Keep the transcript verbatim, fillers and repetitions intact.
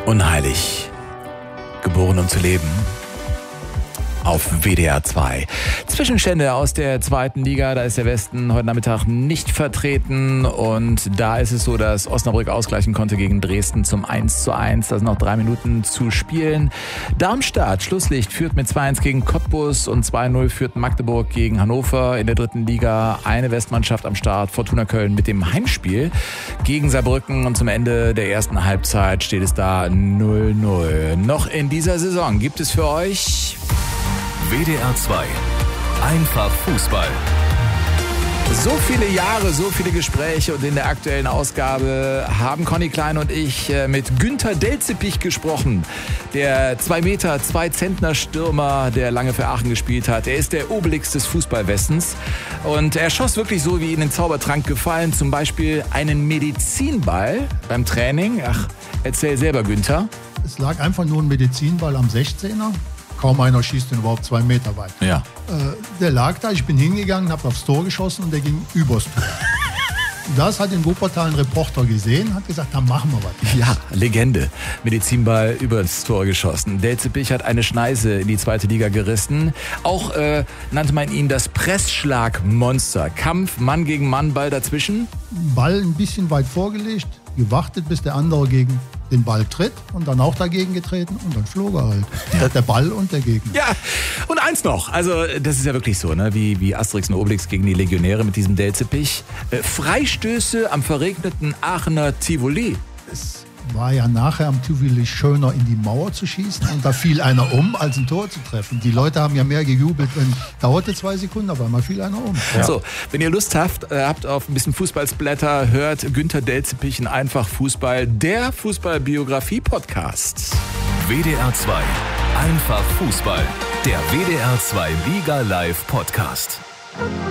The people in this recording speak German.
Unheilig. Geboren, um zu leben. Auf W D R zwei. Zwischenstände aus der zweiten Liga, da ist der Westen heute Nachmittag nicht vertreten und da ist es so, dass Osnabrück ausgleichen konnte gegen Dresden zum eins zu eins. Da sind noch drei Minuten zu spielen. Darmstadt, Schlusslicht, führt mit zwei eins gegen Cottbus und zwei null führt Magdeburg gegen Hannover. In der dritten Liga eine Westmannschaft am Start, Fortuna Köln mit dem Heimspiel gegen Saarbrücken und zum Ende der ersten Halbzeit steht es da null null. Noch in dieser Saison gibt es für euch W D R zwei. Einfach Fußball. So viele Jahre, so viele Gespräche und in der aktuellen Ausgabe haben Conny Klein und ich mit Günther Delzepich gesprochen. Der zwei Meter, zwei Zentner Stürmer, der lange für Aachen gespielt hat. Er ist der Obelix des Fußballwestens und er schoss wirklich so, wie ihm den Zaubertrank gefallen. Zum Beispiel einen Medizinball beim Training. Ach, erzähl selber, Günther. Es lag einfach nur ein Medizinball am sechzehner. Kaum einer schießt den überhaupt zwei Meter weit. Ja. Äh, der lag da, ich bin hingegangen, habe aufs Tor geschossen und der ging übers Tor. Das hat in Wuppertal ein Reporter gesehen, hat gesagt, da machen wir was. Ja, Legende. Medizinball übers Tor geschossen. Delzepich hat eine Schneise in die zweite Liga gerissen. Auch äh, nannte man ihn das Pressschlagmonster. Kampf, Mann gegen Mann, Ball dazwischen. Ball ein bisschen weit vorgelegt, gewartet, bis der andere gegen den Ball tritt und dann auch dagegen getreten und dann flog er halt. Ja. Der Ball und der Gegner. Ja, und eins noch. Also das ist ja wirklich so, ne? wie, wie Asterix und Obelix gegen die Legionäre mit diesem Delzepich. Äh, Freistöße am verregneten Aachener Tivoli. Es war ja nachher am Tivoli schöner, in die Mauer zu schießen und da fiel einer um, als ein Tor zu treffen. Die Leute haben ja mehr gejubelt, wenn dauerte zwei Sekunden, aber einmal fiel einer um. Ja. So, wenn ihr Lust habt, äh, habt auf ein bisschen Fußballsblätter, hört Günther Delzepich in Einfach Fußball, der Fußballbiografie-Podcast. W D R zwei. Einfach Fußball. Der W D R zwei Liga Live Podcast.